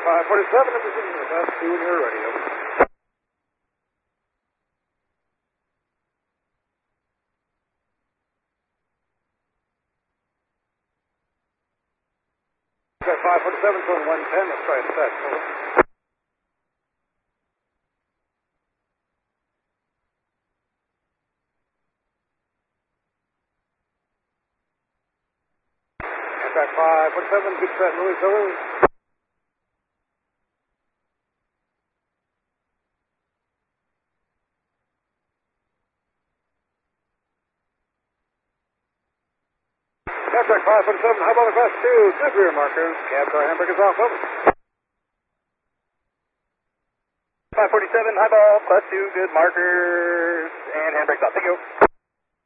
547 in position with us 2 in your radio. Got 547 on 110, let's try it set. Got 547, good set, Louis, over. Cab 547, high ball across 2, good rear markers. Cab car handbrake is off, over. 547, high ball, class 2, good markers, and handbrake off. Thank you.